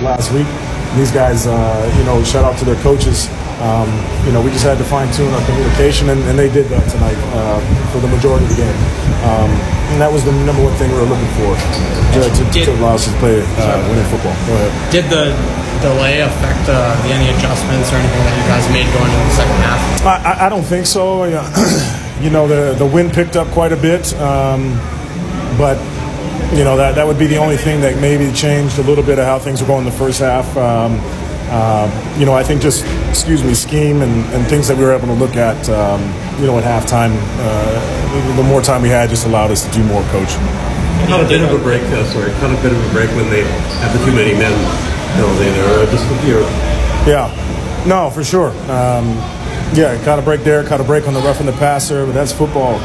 last week. These guys, shout out to their coaches. We just had to fine-tune our communication, and they did that tonight for the majority of the game. And that was the number one thing we were looking for to allow us to play winning football. Go ahead. Did the delay affect any adjustments or anything that you guys made going into the second half? I don't think so. The wind picked up quite a bit, but that would be the only thing that maybe changed a little bit of how things were going in the first half. I think just scheme and things that we were able to look at at halftime. The more time we had just allowed us to do more coaching. Caught a bit of a break, when they had the too many men penalty there. Yeah, no, for sure. Caught a break there, caught a break on the roughing the passer, but that's football.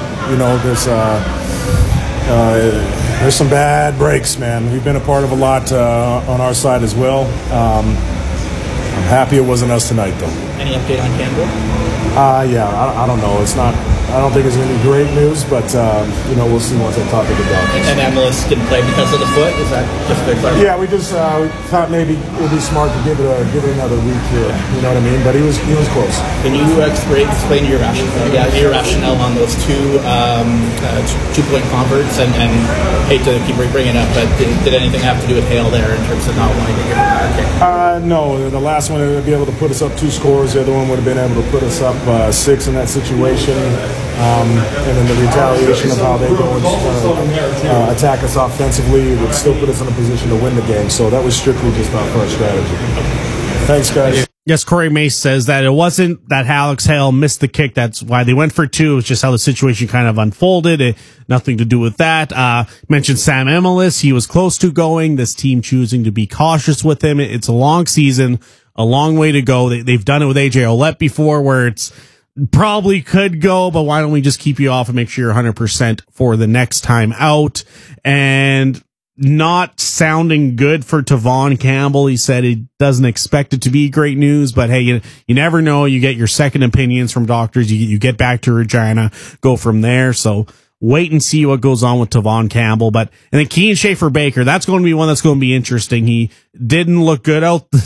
There's some bad breaks, man. We've been a part of a lot on our side as well. I'm happy it wasn't us tonight, though. Any update on Campbell? I don't know. I don't think it's going to be great news, but we'll see once I talk to the doctors. And Emilus didn't play because of the foot. Is that just the clarify? Yeah, we just thought maybe it would be smart to give it another week here. You know what I mean? But he was close. Can you explain your rationale on those two-point converts? And hate to keep bringing it up, but did anything have to do with Hale there in terms of not wanting to give it back? No, the last one would be able to put us up 2 scores. The other one would have been able to put us up 6 in that situation. And then the retaliation of how they go and attack us offensively would still put us in a position to win the game. So that was strictly just off our strategy. Thanks, guys. Yes, Corey Mace says that it wasn't that Alex Hale missed the kick. That's why they went for 2. It's just how the situation kind of unfolded. Nothing to do with that. Mentioned Sam Emilus. He was close to going. This team choosing to be cautious with him. It's a long season, a long way to go. They've done it with AJ Ouellette before where it's probably could go, but why don't we just keep you off and make sure you're 100% for the next time out? And not sounding good for Tavon Campbell. He said he doesn't expect it to be great news, but hey, you never know. You get your second opinions from doctors. You get back to Regina, go from there. So wait and see what goes on with Tavon Campbell. And then Keane Schaefer-Baker, that's going to be one that's going to be interesting. He didn't look good.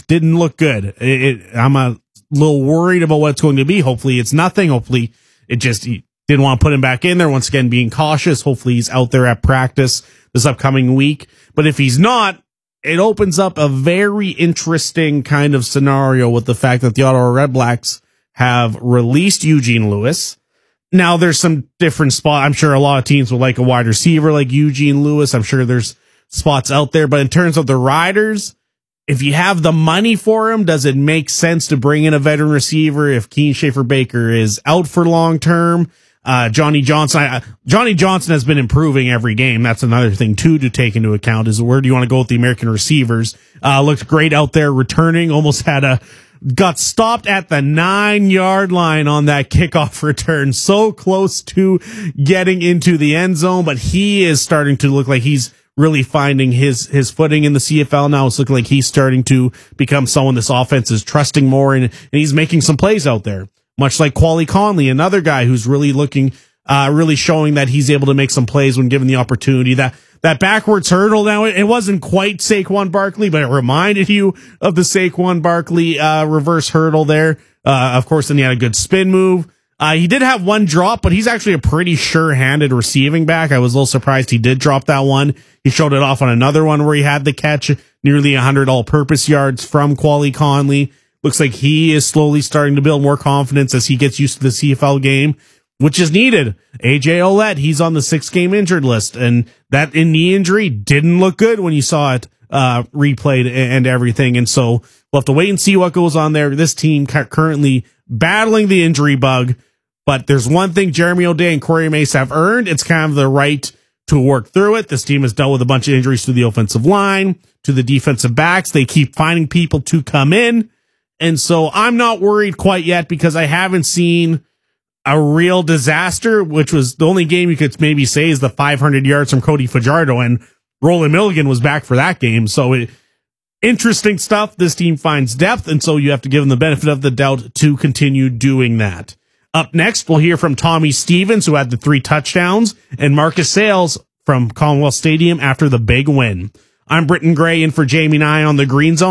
I'm a little worried about what it's going to be. Hopefully it's nothing. Hopefully he didn't want to put him back in there. Once again, being cautious. Hopefully he's out there at practice this upcoming week. But if he's not, it opens up a very interesting kind of scenario with the fact that the Ottawa Redblacks have released Eugene Lewis. Now there's some different spots. I'm sure a lot of teams would like a wide receiver like Eugene Lewis. I'm sure there's spots out there, but in terms of the Riders, if you have the money for him, does it make sense to bring in a veteran receiver if Keane Schaefer-Baker is out for long term? Johnny Johnson has been improving every game. That's another thing too to take into account is where do you want to go with the American receivers? Looked great out there returning, got stopped at the 9-yard line on that kickoff return. So close to getting into the end zone, but he is starting to look like he's really finding his footing in the CFL now. It's looking like he's starting to become someone this offense is trusting more, and he's making some plays out there. Much like Quali Conley, another guy who's really really showing that he's able to make some plays when given the opportunity. That backwards hurdle, now it wasn't quite Saquon Barkley, but it reminded you of the Saquon Barkley reverse hurdle there. Of course, then he had a good spin move. He did have one drop, but he's actually a pretty sure-handed receiving back. I was a little surprised he did drop that one. He showed it off on another one where he had the catch, nearly 100 all-purpose yards from Quali Conley. Looks like he is slowly starting to build more confidence as he gets used to the CFL game, which is needed. AJ Ouellette, he's on the 6-game injured list, and that knee injury didn't look good when you saw it replayed and everything. And so we'll have to wait and see what goes on there. This team currently battling the injury bug, but there's one thing Jeremy O'Day and Corey Mace have earned. It's kind of the right to work through it. This team has dealt with a bunch of injuries to the offensive line, to the defensive backs. They keep finding people to come in. And so I'm not worried quite yet because I haven't seen a real disaster, which was the only game you could maybe say is the 500 yards from Cody Fajardo, and Roland Milligan was back for that game. So interesting stuff. This team finds depth, and so you have to give them the benefit of the doubt to continue doing that. Up next, we'll hear from Tommy Stevens, who had the 3 touchdowns, and Marcus Sayles from Commonwealth Stadium after the big win. I'm Britton Gray in for Jamie Nye on the Green Zone.